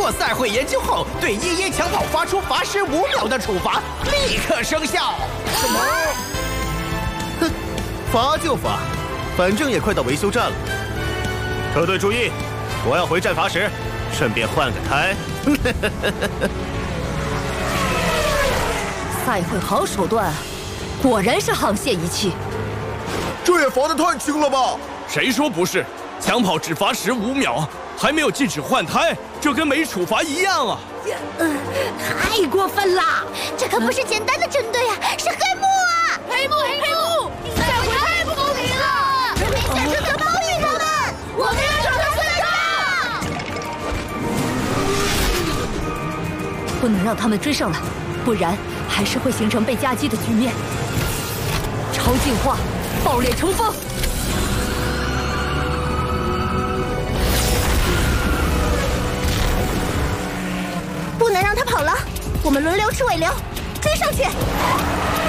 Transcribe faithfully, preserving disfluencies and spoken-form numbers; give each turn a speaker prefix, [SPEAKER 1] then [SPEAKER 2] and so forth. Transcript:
[SPEAKER 1] 过赛会研究后，对一一抢跑发出罚时五秒的处罚立刻生效。
[SPEAKER 2] 什么？
[SPEAKER 3] 哼，罚就罚，反正也快到维修站了。车队注意，我要回站罚时，顺便换个胎。
[SPEAKER 4] 赛会好手段啊，果然是航线仪器。
[SPEAKER 2] 这也罚得太轻了吧？
[SPEAKER 5] 谁说不是？抢跑只罚十五秒，还没有禁止换胎，这跟没处罚一样啊！
[SPEAKER 6] 呃，太过分了！这可不是简单的针对啊，是黑幕啊！黑幕，黑幕！赛会太不公平了！人民赛车怎么包庇他们？我们要找他算账！
[SPEAKER 4] 不能让他们追上来，不然还是会形成被夹击的局面。超进化，爆裂冲锋！
[SPEAKER 6] 不能让他跑了，我们轮流吃尾流，追上去！